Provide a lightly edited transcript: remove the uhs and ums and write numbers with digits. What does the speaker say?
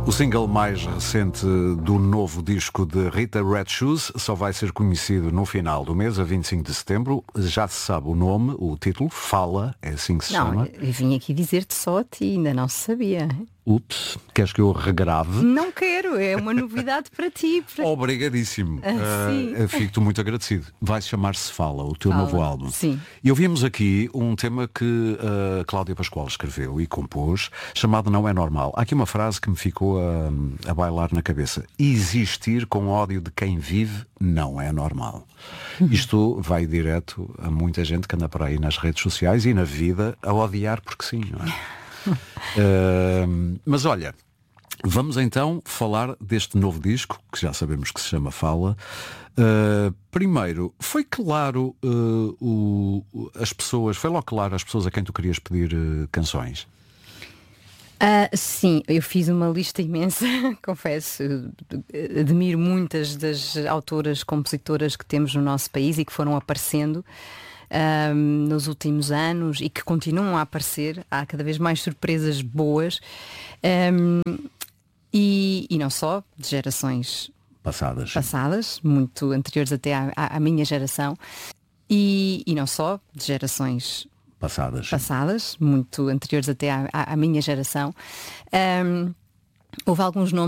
O single mais recente do novo disco de Rita Red Shoes só vai ser conhecido no final do mês, a 25 de setembro. Já se sabe o nome, o título, Fala, é assim que se chama. Eu vim aqui dizer-te só a ti, ainda não sabia. Ups, queres que eu regrave? Não quero, é uma novidade para ti. Obrigadíssimo. Fico-te muito agradecido. Vai chamar-se Fala, o teu Fala, novo álbum. sim. E ouvimos aqui um tema que a Cláudia Pascoal escreveu e compôs, chamado Não é Normal. Há aqui uma frase que me ficou a bailar na cabeça. Existir com ódio de quem vive não é normal. Isto vai direto a muita gente que anda por aí nas redes sociais e na vida a odiar porque sim, não é? Mas olha, vamos então falar deste novo disco, que já sabemos que se chama Fala. Primeiro, foi claro foi logo claro as pessoas a quem tu querias pedir canções? Sim, eu fiz uma lista imensa, confesso. Admiro muitas das autoras, compositoras que temos no nosso país e que foram aparecendo nos últimos anos e que continuam a aparecer. Há cada vez mais surpresas boas e não só de gerações passadas, muito anteriores até à minha geração, e não só de gerações passadas, muito anteriores até à minha geração. Houve alguns nomes